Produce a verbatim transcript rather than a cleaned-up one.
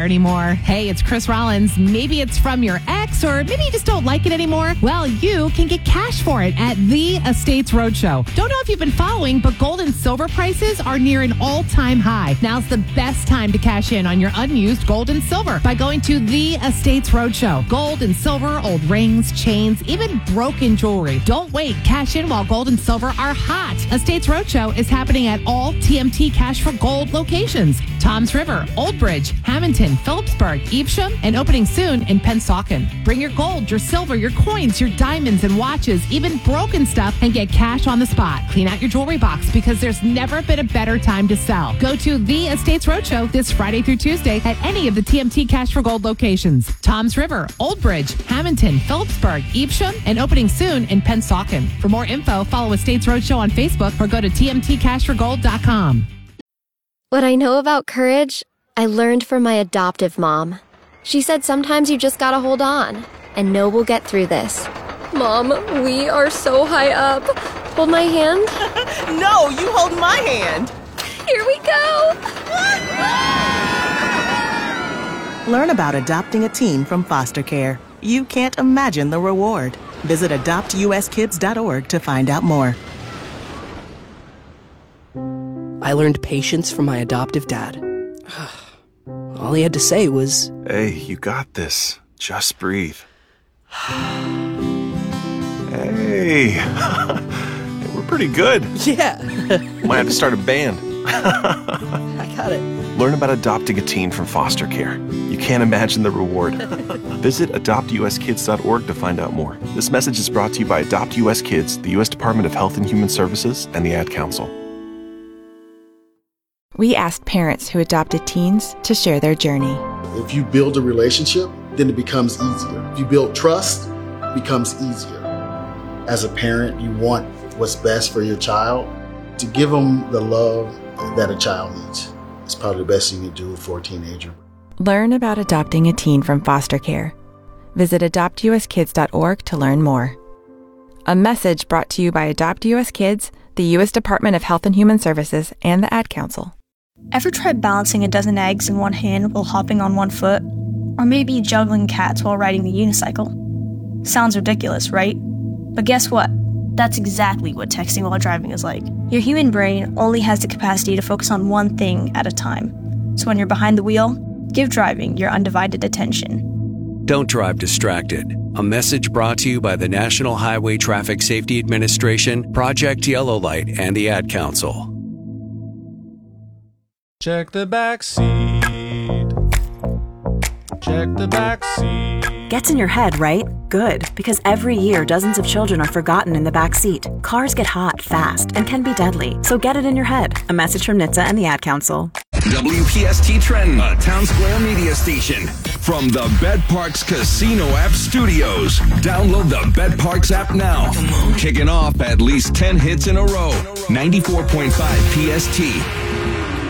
anymore. Hey, it's Chris Rollins. Maybe it's from your ex, or maybe you just don't like it anymore. Well, you can get cash for it at The Estates Roadshow. Don't know if you've been following, but gold and silver prices are near an all-time high. Now's the best time to cash in on your unused gold and silver by going to The Estates Roadshow. Gold and silver, old rings, chains, even broken jewelry. Don't wait. Cash in while gold and silver are hot. Estates Roadshow is happening at all T M T Cash for Gold locations. Toms River, Old Bridge, Hamilton, Phillipsburg, Evesham, and opening soon in Pennsauken. Bring your gold, your silver, your coins, your diamonds and watches, even broken stuff, and get cash on the spot. Clean out your jewelry box because there's never been a better time to sell. Go to The Estates Roadshow this Friday through Tuesday at any of the T M T Cash for Gold locations. Toms River, Old Bridge, Hamilton, Phillipsburg, Evesham, and opening soon in Pennsauken. For more info, follow Estates Roadshow on Facebook or go to T M T cash for gold dot com. What I know about courage, I learned from my adoptive mom. She said sometimes you just gotta hold on and know we'll get through this. Mom, we are so high up. Hold my hand. No, you hold my hand. Here we go. Learn about adopting a teen from foster care. You can't imagine the reward. Visit adopt U S kids dot org to find out more. I learned patience from my adoptive dad. All he had to say was, "Hey, you got this. Just breathe." Hey, we're pretty good. Yeah. Might have to start a band. I got it. Learn about adopting a teen from foster care. You can't imagine the reward. Visit adopt U S kids dot org to find out more. This message is brought to you by Adopt U S Kids, the U S Department of Health and Human Services, and the Ad Council. We asked parents who adopted teens to share their journey. If you build a relationship, then it becomes easier. If you build trust, it becomes easier. As a parent, you want what's best for your child. To give them the love that a child needs. It's probably the best thing you do for a teenager. Learn about adopting a teen from foster care. Visit adopt U S kids dot org to learn more. A message brought to you by Adopt U S Kids, the U S Department of Health and Human Services, and the Ad Council. Ever tried balancing a dozen eggs in one hand while hopping on one foot? Or maybe juggling cats while riding the unicycle? Sounds ridiculous, right? But guess what? That's exactly what texting while driving is like. Your human brain only has the capacity to focus on one thing at a time. So when you're behind the wheel, give driving your undivided attention. Don't drive distracted. A message brought to you by the National Highway Traffic Safety Administration, Project Yellow Light, and the Ad Council. Check the back seat. Check the back seat. Gets in your head, right? Good, because every year dozens of children are forgotten in the back seat. Cars get hot fast and can be deadly, so get it in your head. A message from N H T S A and the Ad Council. W P S T Trenton, a Town Square media station. From the BetParx Casino app studios. Download the BetParx app now. Kicking off at least ten hits in a row. ninety-four point five P S T.